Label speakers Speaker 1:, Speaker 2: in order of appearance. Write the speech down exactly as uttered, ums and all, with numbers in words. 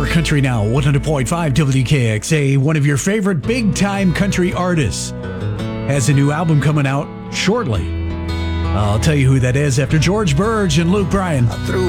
Speaker 1: Country Now, one hundred point five W K X A, one of your favorite big-time country artists, has a new album coming out shortly. I'll tell you who that is after George Burge and Luke Bryan.
Speaker 2: I threw